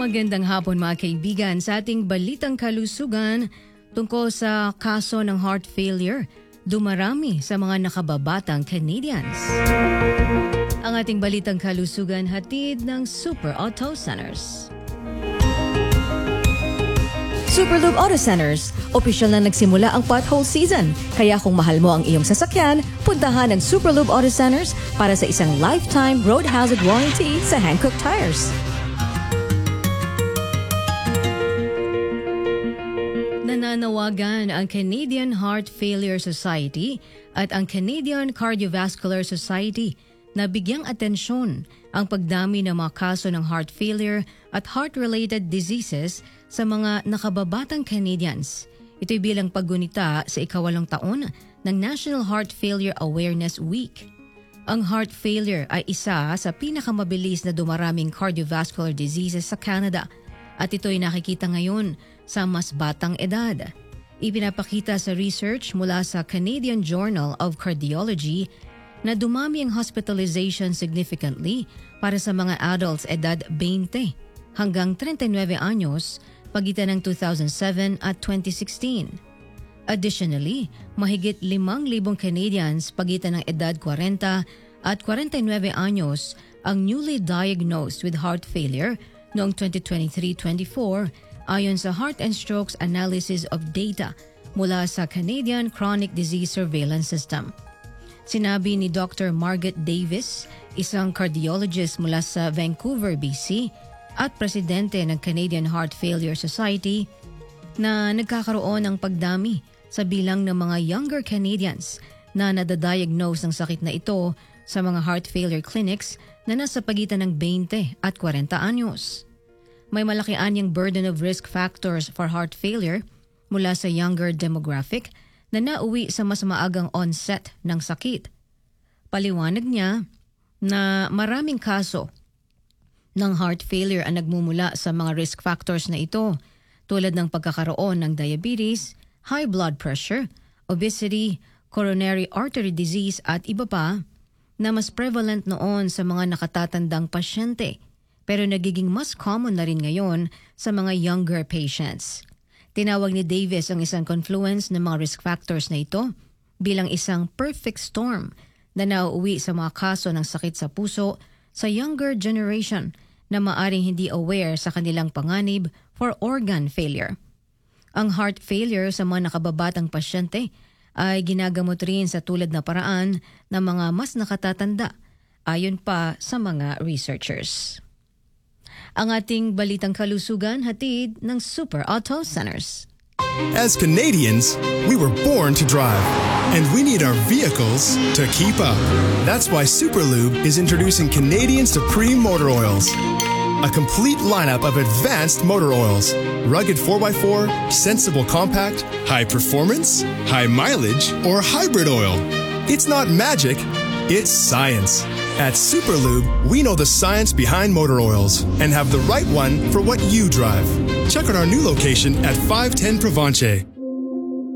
Magandang hapon mga kaibigan sa ating balitang kalusugan tungkol sa kaso ng heart failure. Dumarami sa mga nakababatang Canadians. Ang ating balitang kalusugan hatid ng Super Auto Centers. Superlube Auto Centers, opisyal na nagsimula ang pothole season. Kaya kung mahal mo ang iyong sasakyan, puntahan ang Superlube Auto Centers para sa isang lifetime road hazard warranty sa Hankook Tires. Nananawagan ang Canadian Heart Failure Society at ang Canadian Cardiovascular Society na bigyang atensyon ang pagdami ng mga kaso ng heart failure at heart-related diseases sa mga nakababatang Canadians. Ito'y bilang paggunita sa ika-8 taon ng National Heart Failure Awareness Week. Ang heart failure ay isa sa pinakamabilis na dumaraming cardiovascular diseases sa Canada at ito'y nakikita ngayon sa mas batang edad. Ipinapakita sa research mula sa Canadian Journal of Cardiology na dumami ang hospitalization significantly para sa mga adults edad 20 hanggang 39 anyos pagitan ng 2007 at 2016. Additionally, mahigit 5,000 Canadians pagitan ng edad 40 at 49 anyos ang newly diagnosed with heart failure noong 2023-24 ayon sa Heart and Strokes Analysis of Data mula sa Canadian Chronic Disease Surveillance System. Sinabi ni Dr. Margaret Davis, isang cardiologist mula sa Vancouver, BC at presidente ng Canadian Heart Failure Society, na nagkakaroon ng pagdami sa bilang ng mga younger Canadians na nadadiagnose ng sakit na ito sa mga heart failure clinics na nasa pagitan ng 20 at 40 anyos. May malaki anyang burden of risk factors for heart failure mula sa younger demographic na nauwi sa mas maagang onset ng sakit. Paliwanag niya na maraming kaso ng heart failure ang nagmumula sa mga risk factors na ito tulad ng pagkakaroon ng diabetes, high blood pressure, obesity, coronary artery disease at iba pa na mas prevalent noon sa mga nakatatandang pasyente pero nagiging mas common na rin ngayon sa mga younger patients. Tinawag ni Davis ang isang confluence ng mga risk factors na ito bilang isang perfect storm na nauuwi sa mga kaso ng sakit sa puso sa younger generation na maaring hindi aware sa kanilang panganib for organ failure. Ang heart failure sa mga nakababatang pasyente ay ginagamot rin sa tulad na paraan ng mga mas nakatatanda ayon pa sa mga researchers. Ang ating balitang kalusugan hatid ng Super Auto Centers. As Canadians, we were born to drive, and we need our vehicles to keep up. That's why Superlube is introducing Canadian Supreme Motor Oils. A complete lineup of advanced motor oils. Rugged 4x4, sensible compact, high performance, high mileage, or hybrid oil. It's not magic, it's science. At Superlube, we know the science behind motor oils and have the right one for what you drive. Check out our new location at 510 Provencher.